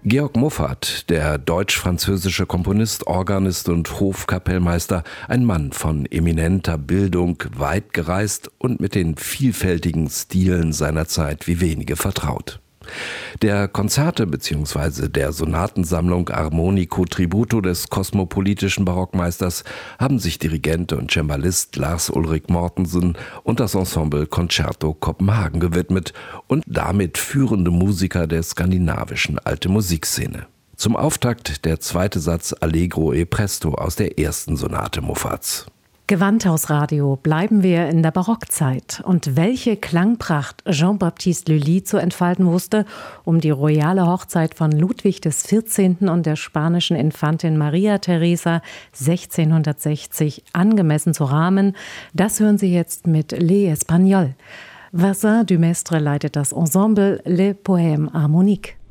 Georg Muffat, der deutsch-französische Komponist, Organist und Hofkapellmeister, ein Mann von eminenter Bildung, weit gereist und mit den vielfältigen Stilen seiner Zeit wie wenige vertraut. Der Konzerte bzw. der Sonatensammlung Armonico Tributo des kosmopolitischen Barockmeisters haben sich Dirigent und Cembalist Lars Ulrik Mortensen und das Ensemble Concerto Kopenhagen gewidmet und damit führende Musiker der skandinavischen Alte Musikszene. Zum Auftakt der zweite Satz Allegro e Presto aus der ersten Sonate Muffats. Gewandhausradio, bleiben wir in der Barockzeit. Und welche Klangpracht Jean-Baptiste Lully zu entfalten wusste, um die royale Hochzeit von Ludwig XIV. Und der spanischen Infantin Maria Teresa 1660 angemessen zu rahmen, das hören Sie jetzt mit Les Espagnols. Vincent Dumestre leitet das Ensemble Les Poèmes Harmoniques.